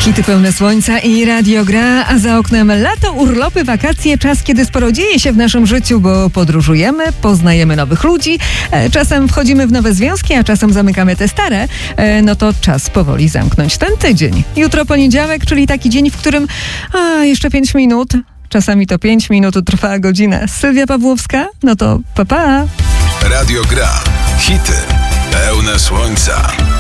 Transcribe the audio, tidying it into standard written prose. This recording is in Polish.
Hity pełne słońca i radio gra, a za oknem lato, urlopy, wakacje, czas, kiedy sporo dzieje się w naszym życiu, bo podróżujemy, poznajemy nowych ludzi, czasem wchodzimy w nowe związki, a czasem zamykamy te stare. No to czas powoli zamknąć ten tydzień. Jutro poniedziałek, czyli taki dzień, w którym jeszcze 5 minut, czasami to 5 minut trwa godzina. Sylwia Pawłowska, no to pa pa. Radio Gra. Hity pełne słońca.